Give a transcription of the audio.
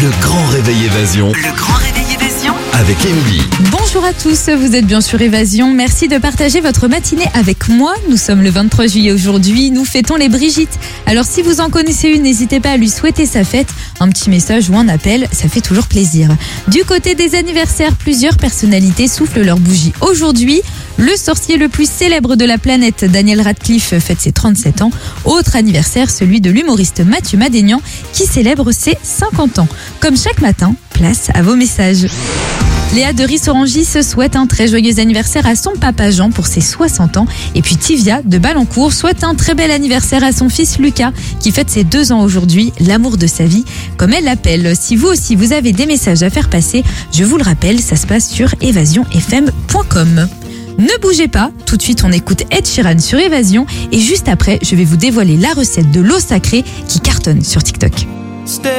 Le grand réveil évasion Le grand réveil évasion avec Émilie. Bonjour à tous, vous êtes bien sur Évasion. Merci de partager votre matinée avec moi. Nous sommes le 23 juillet aujourd'hui, nous fêtons les Brigitte. Alors si vous en connaissez une, n'hésitez pas à lui souhaiter sa fête. Un petit message ou un appel, ça fait toujours plaisir. Du côté des anniversaires, plusieurs personnalités soufflent leur bougie. Aujourd'hui, le sorcier le plus célèbre de la planète, Daniel Radcliffe, fête ses 37 ans. Autre anniversaire, celui de l'humoriste Mathieu Madénian, qui célèbre ses 50 ans. Comme chaque matin, place à vos messages. Léa de Rissorangis souhaite un très joyeux anniversaire à son papa Jean pour ses 60 ans. Et puis Tivia de Balancourt souhaite un très bel anniversaire à son fils Lucas qui fête ses 2 ans aujourd'hui, l'amour de sa vie, comme elle l'appelle. Si vous aussi vous avez des messages à faire passer, je vous le rappelle, ça se passe sur évasionfm.com. Ne bougez pas, tout de suite on écoute Ed Sheeran sur Évasion et juste après je vais vous dévoiler la recette de l'eau sacrée qui cartonne sur TikTok.